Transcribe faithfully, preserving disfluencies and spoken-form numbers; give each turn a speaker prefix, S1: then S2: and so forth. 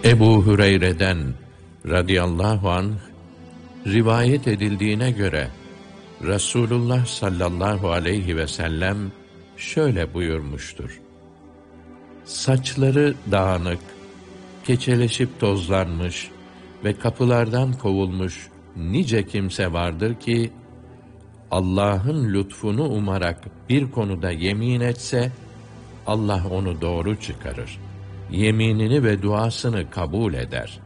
S1: Ebu Hüreyre'den radıyallahu anh rivayet edildiğine göre Resulullah sallallahu aleyhi ve sellem şöyle buyurmuştur: saçları dağınık, keçeleşip tozlanmış ve kapılardan kovulmuş nice kimse vardır ki, Allah'ın lütfunu umarak bir konuda yemin etse, Allah onu doğru çıkarır. Yeminini ve duasını kabul eder.